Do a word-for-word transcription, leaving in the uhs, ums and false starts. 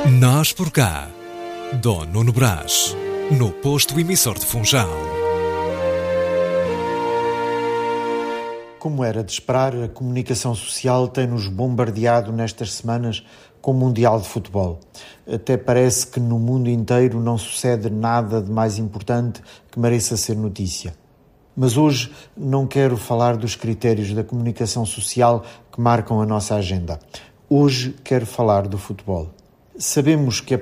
Nós por cá, Dom Nuno Brás, no posto emissor de Funchal. Como era de esperar, a comunicação social tem-nos bombardeado nestas semanas com o Mundial de Futebol. Até parece que no mundo inteiro não sucede nada de mais importante que mereça ser notícia. Mas hoje não quero falar dos critérios da comunicação social que marcam a nossa agenda. Hoje quero falar do futebol. Sabemos que a